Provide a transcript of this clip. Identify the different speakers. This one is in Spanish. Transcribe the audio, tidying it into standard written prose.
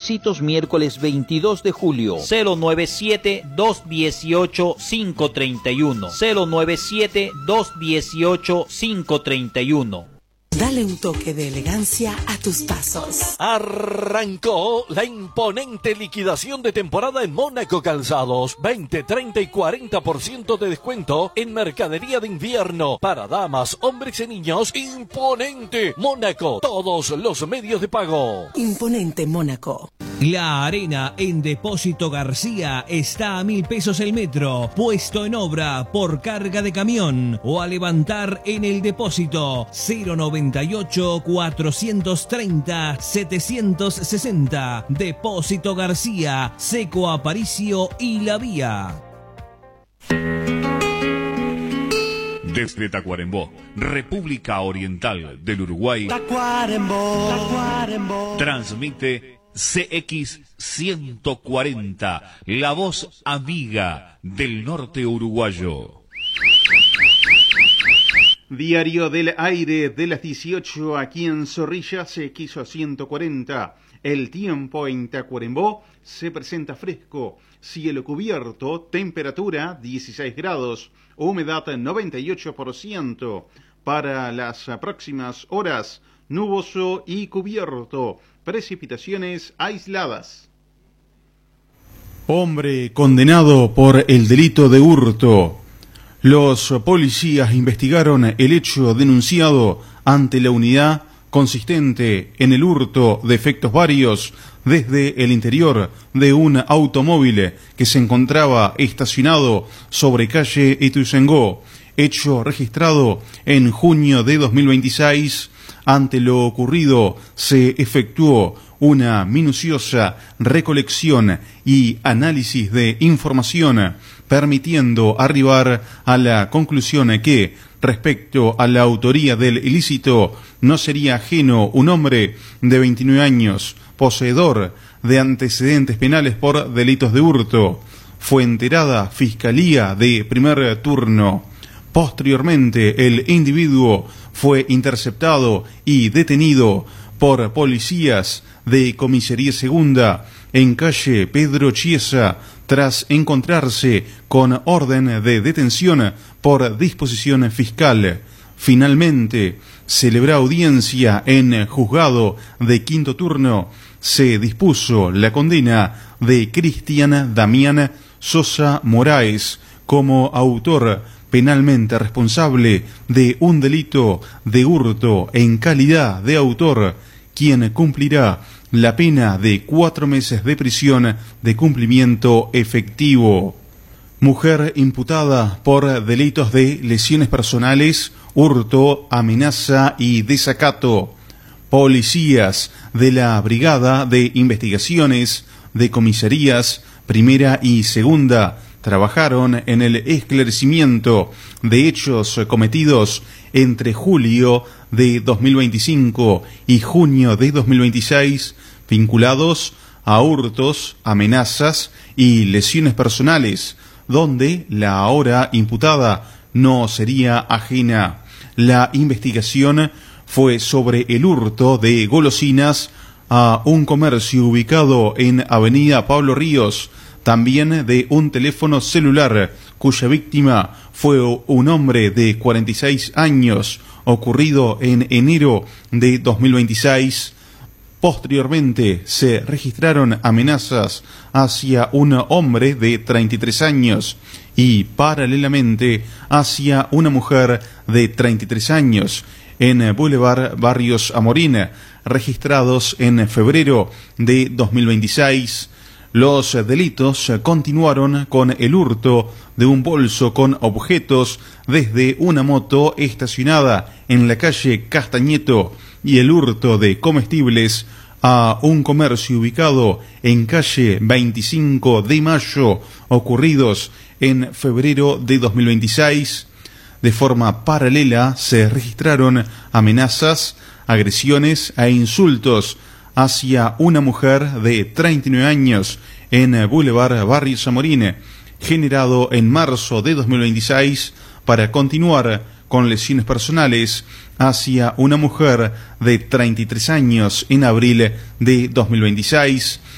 Speaker 1: Éxitos, miércoles 22 de julio.
Speaker 2: 097-218-531. 097-218-531.
Speaker 3: Dale un toque de elegancia a tus pasos.
Speaker 4: Arrancó la imponente liquidación de temporada en Mónaco Calzados. 20, 30 y 40% de descuento en mercadería de invierno para damas, hombres y niños. Imponente Mónaco. Todos los medios de pago.
Speaker 3: Imponente Mónaco.
Speaker 5: La arena en Depósito García está a 1.000 pesos el metro, puesto en obra por carga de camión o a levantar en el depósito. 098-430-760. Depósito García, Seco Aparicio y La Vía.
Speaker 6: Desde Tacuarembó, República Oriental del Uruguay,
Speaker 7: Tacuarembó.
Speaker 6: Transmite CX 140, la voz amiga del norte uruguayo.
Speaker 8: Diario del aire de las 18 aquí en Zorrilla, CX 140. El tiempo en Tacuarembó se presenta fresco, cielo cubierto, temperatura 16 grados, humedad 98%. Para las próximas horas, nuboso y cubierto, precipitaciones aisladas. Hombre condenado por el delito de hurto. Los policías investigaron el hecho denunciado ante la unidad consistente en el hurto de efectos varios desde el interior de un automóvil que se encontraba estacionado sobre calle Ituzaingó, hecho registrado en junio de 2026. Ante lo ocurrido se efectuó una minuciosa recolección y análisis de información, permitiendo arribar a la conclusión que, respecto a la autoría del ilícito, no sería ajeno un hombre de 29 años, poseedor de antecedentes penales por delitos de hurto. Fue enterada Fiscalía de primer turno. Posteriormente, el individuo fue interceptado y detenido por policías de Comisaría Segunda en calle Pedro Chiesa, tras encontrarse con orden de detención por disposición fiscal. Finalmente, celebrada audiencia en juzgado de quinto turno, se dispuso la condena de Cristian Damián Sosa Moraes como autor penalmente responsable de un delito de hurto en calidad de autor, quien cumplirá la pena de 4 meses de prisión de cumplimiento efectivo. Mujer imputada por delitos de lesiones personales, hurto, amenaza y desacato. Policías de la Brigada de Investigaciones de Comisarías Primera y Segunda trabajaron en el esclarecimiento de hechos cometidos entre julio de 2025 y junio de 2026 vinculados a hurtos, amenazas y lesiones personales, donde la ahora imputada no sería ajena. La investigación fue sobre el hurto de golosinas a un comercio ubicado en Avenida Pablo Ríos, también de un teléfono celular, cuya víctima fue un hombre de 46 años, ocurrido en enero de 2026. Posteriormente se registraron amenazas hacia un hombre de 33 años y paralelamente hacia una mujer de 33 años en Boulevard Barrios Amorín, registrados en febrero de 2026. Los delitos continuaron con el hurto de un bolso con objetos desde una moto estacionada en la calle Castañeto y el hurto de comestibles a un comercio ubicado en calle 25 de Mayo, ocurridos en febrero de 2026. De forma paralela se registraron amenazas, agresiones e insultos hacia una mujer de 39 años en Boulevard Barrios Amorín, generado en marzo de 2026, para continuar con lesiones personales hacia una mujer de 33 años en abril de 2026.